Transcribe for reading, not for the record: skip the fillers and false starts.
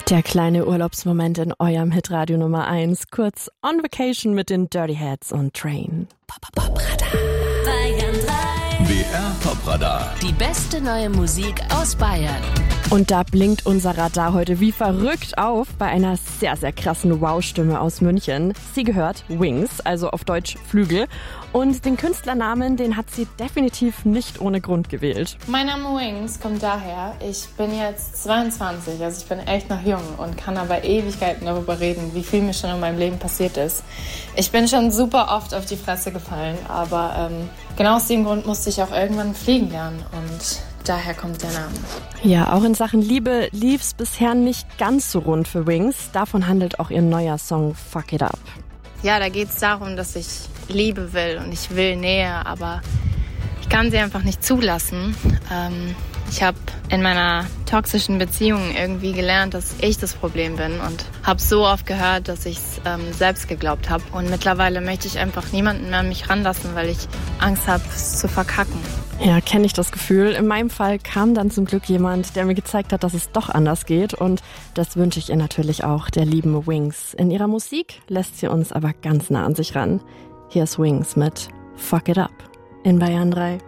Der kleine Urlaubsmoment in eurem Hitradio Nummer 1, kurz On Vacation mit den Dirty Heads und Train. Pop-Radar. Bayern 3. BR Pop-Radar. Die beste neue Musik aus Bayern. Und da blinkt unser Radar heute wie verrückt auf bei einer sehr, sehr krassen Wow-Stimme aus München. Sie gehört Wings, also auf Deutsch Flügel. Und den Künstlernamen, den hat sie definitiv nicht ohne Grund gewählt. Mein Name Wings kommt daher, ich bin jetzt 22, also ich bin echt noch jung und kann aber Ewigkeiten darüber reden, wie viel mir schon in meinem Leben passiert ist. Ich bin schon super oft auf die Fresse gefallen, aber genau aus dem Grund musste ich auch irgendwann fliegen lernen und daher kommt der Name. Ja, auch in Sachen Liebe lief's bisher nicht ganz so rund für Wings. Davon handelt auch ihr neuer Song Fuck It Up. Ja, da geht es darum, dass ich Liebe will und ich will Nähe, aber ich kann sie einfach nicht zulassen. Ich habe in meiner toxischen Beziehung irgendwie gelernt, dass ich das Problem bin und habe so oft gehört, dass ich es selbst geglaubt habe. Und mittlerweile möchte ich einfach niemanden mehr an mich ranlassen, weil ich Angst habe, es zu verkacken. Ja, kenne ich das Gefühl. In meinem Fall kam dann zum Glück jemand, der mir gezeigt hat, dass es doch anders geht. Und das wünsche ich ihr natürlich auch, der lieben Wings. In ihrer Musik lässt sie uns aber ganz nah an sich ran. Hier ist Wings mit Fuck It Up in Bayern 3.